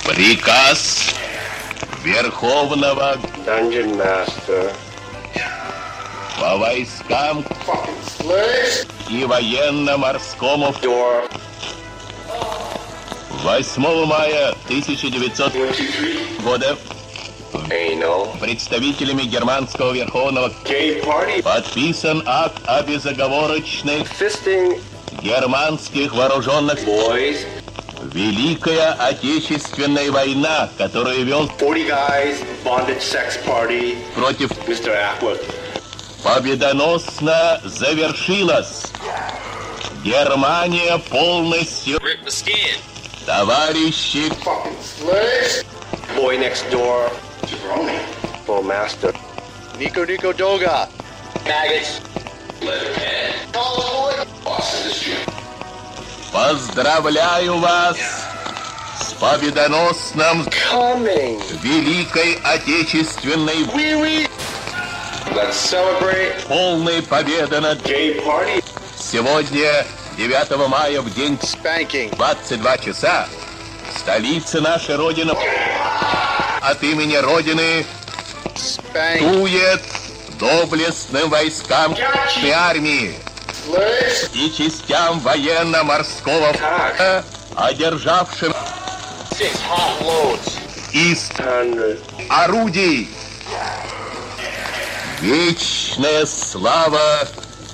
Приказ Верховного Dungeon Master. по войскам и военно-морскому Door. 8 мая 1900 года Anal. представителями германского верховного Gay party. подписан акт о безоговорочной Fisting германских вооруженных boys. Великая Отечественная война, которую вел 40 guys. Bondage sex party. против Mr. Ackworth. победоносно завершилась. Германия полностью, Rip the skin. товарищи, Boy next door. Jabroni. Full master. Nico Doga. Maggots. Leatherhead. Boss of the street. поздравляю вас с победоносным Coming. Великой Отечественной Let's celebrate. полной победы над Gay party. сегодня, 9 мая, в день Spanking. 22 часа, столица нашей Родины от имени Родины Spank. тует доблестным войскам и армии и частям военно-морского флота, одержавшим 6 hot loads. из 100. орудий. Вечная слава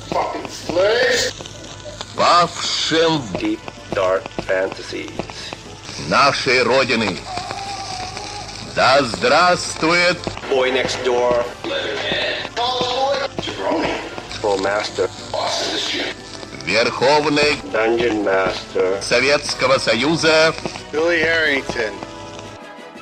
павшим в Deep dark fantasies. нашей Родины. Да здравствует Boy next door. Leatherhead. Jabroni. Full master. Boss of the street. Верховный Dungeon master. Советского Союза Billy Harrington.